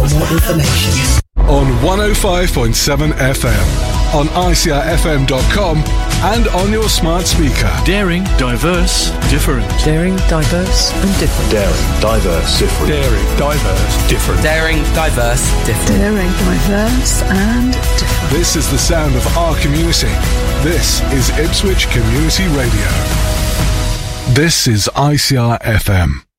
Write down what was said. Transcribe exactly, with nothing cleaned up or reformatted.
for more information. On one oh five point seven F M, on I C R F M dot com, and on your smart speaker. Daring, diverse, different. Daring, diverse and different. Daring, diverse, different. Daring, diverse, different. Daring, diverse, different. Daring, diverse and different. This is the sound of our community. This is Ipswich Community Radio. This is I C R F M.